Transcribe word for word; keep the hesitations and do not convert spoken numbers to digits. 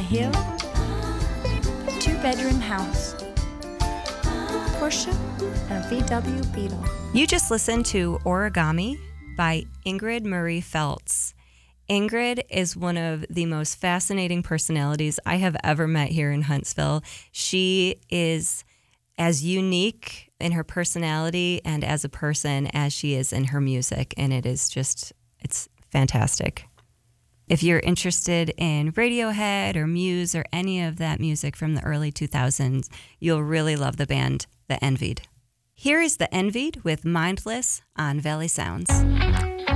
hill, two-bedroom house, Porsche, and a V W Beetle. You just listened to Origami by Ingrid Marie Feltz. Ingrid is one of the most fascinating personalities I have ever met here in Huntsville. She is as unique in her personality and as a person as she is in her music, and it is just, it's fantastic. If you're interested in Radiohead or Muse or any of that music from the early two thousands, you'll really love the band The Envied. Here is The Envied with Mindless on Valley Sounds.